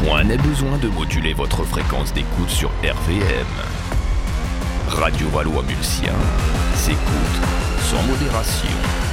Point n'est besoin de moduler votre fréquence d'écoute sur RVM. Radio Valois-Mulsien s'écoute sans modération.